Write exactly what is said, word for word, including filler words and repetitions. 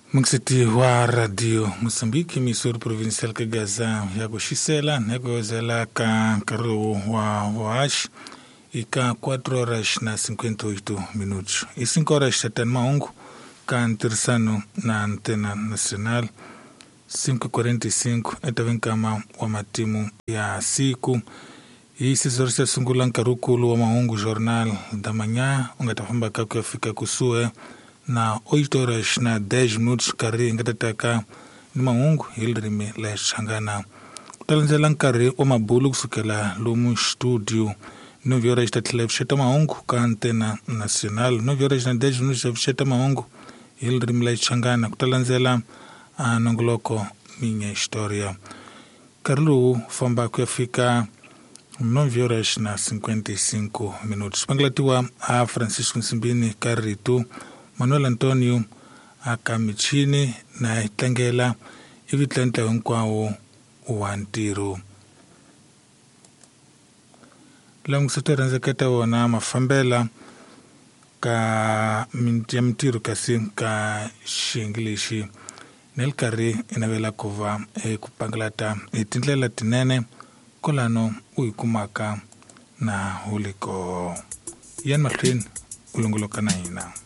Mungsiti wa radio Mosambiki misuri provincial ka gaza ya kushisela nego zela ka karo wa wash ika quatro horas na cinquenta e oito minutos e cinco horas satan maungu ka antirsano na antena nacional cinco e quarenta e cinco etaven kama wa matimu ya siku isi zorse sungulan karukulu wa maungu jornal da manhã ungatafamba kako yafika kusue na oito horas na dez minutos kari ngatataka ni maungu hilrimi la shangana talanzela nkari o mabulu kusukela lumu studio nove horas da televisheta maungu ka antena nacional nove horas na dez minutos da visheta maungu hilrimi la shangana kutalanzela anongoloko minha história karlu famba kuyafika nove horas na cinquenta e cinco minutos panglatiwa a Francisco Nsimbini Karitu Manuel Antonio akamichini na itangela ivitlanta hinkwawo wa ntiro langusitoranza kata wona mafambela ka mintiro kasi ka xinglishi nelkari inavela kuva e kupanglata itindlela tinene kolano uyikumaka na huliko yan mahlweni ulongoloka na hina.